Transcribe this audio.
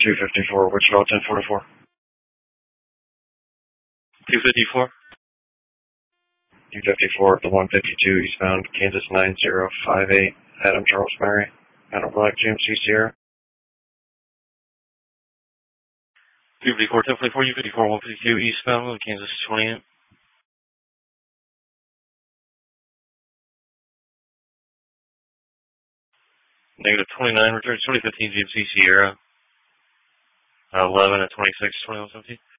254, Wichita 1044. 254? 254 at the 152 eastbound, Kansas 9058, Adam Charles Mary, Adam Black GMC Sierra. 254, 1044, U54, 152 eastbound, Kansas 28. Negative 29, return 2015 GMC Sierra. 11 at 26, 2117.